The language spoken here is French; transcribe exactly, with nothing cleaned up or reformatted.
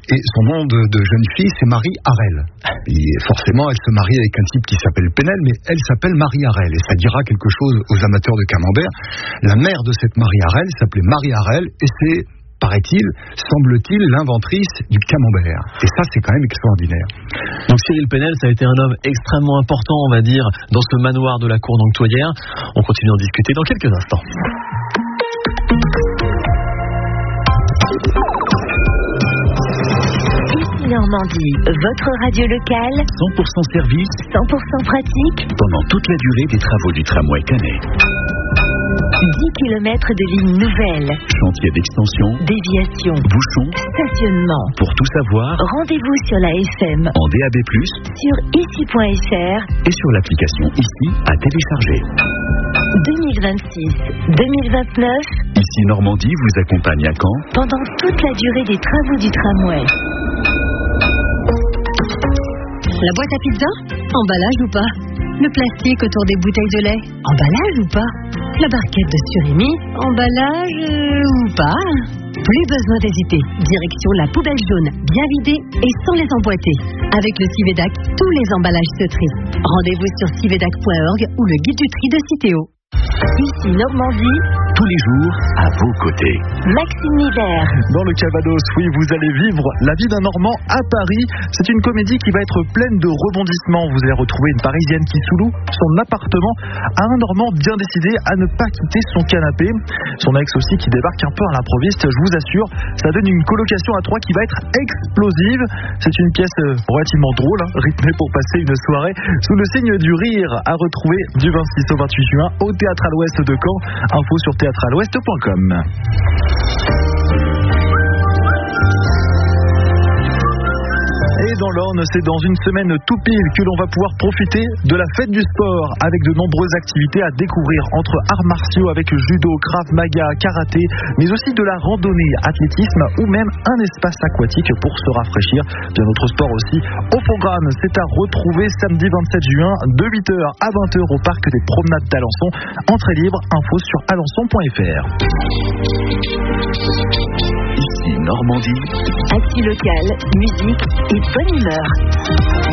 Et son nom de, de jeune fille, c'est Marie Harel. Et forcément, elle se marie avec un type qui s'appelle Penel, mais elle s'appelle Marie Harel. Et ça dira quelque chose aux amateurs de camembert. La mère de cette Marie Harel s'appelait Marie Harel, et c'est, paraît-il, semble-t-il, l'inventrice du camembert. Et ça, c'est quand même extraordinaire. Donc Cyril Penel, ça a été un homme extrêmement important, on va dire, dans ce manoir de la cour d'Anctoyères. On continue d'en discuter dans quelques instants. Ici Normandie, votre radio locale, cent pour cent service, cent pour cent pratique, pendant toute la durée des travaux du tramway Canet. dix kilomètres de lignes nouvelles, Chantier d'extension, déviation, bouchons, stationnement. pour tout savoir, Rendez-vous sur la F M, en D A B plus, sur ici point F R et sur l'application Ici à télécharger. deux mille vingt-six deux mille vingt-neuf, Ici Normandie vous accompagne à Caen pendant toute la durée des travaux du tramway. La boîte à pizza? Emballage ou pas? Le plastique autour des bouteilles de lait? Emballage ou pas? La barquette de surimi? Emballage euh, ou pas? Plus besoin d'hésiter. Direction la poubelle jaune, bien vidée et sans les emboîter. Avec le Civedac, tous les emballages se trient. Rendez-vous sur civedac point org ou le guide du tri de Citeo. Ici Normandie, tous les jours à vos côtés. Maxime Nivert. Dans le Calvados, oui, vous allez vivre la vie d'un Normand à Paris. C'est une comédie qui va être pleine de rebondissements. Vous allez retrouver une Parisienne qui sous-loue son appartement à un Normand bien décidé à ne pas quitter son canapé. Son ex aussi qui débarque un peu à l'improviste, je vous assure. Ça donne une colocation à trois qui va être explosive. C'est une pièce relativement drôle, hein, rythmée pour passer une soirée sous le signe du rire, à retrouver du vingt-six au vingt-huit juin au Théâtre à l'Ouest de Caen. Info sur théâtre à l'ouest point com. Et dans l'Orne, c'est dans une semaine tout pile que l'on va pouvoir profiter de la fête du sport avec de nombreuses activités à découvrir entre arts martiaux avec judo, krav maga, karaté, mais aussi de la randonnée, athlétisme ou même un espace aquatique pour se rafraîchir. Bien d'autres sports aussi au programme. C'est à retrouver samedi vingt-sept juin de huit heures à vingt heures au parc des Promenades d'Alençon. Entrée libre, info sur alençon point F R. Ici Normandie. Actu locale, musique et bonne humeur.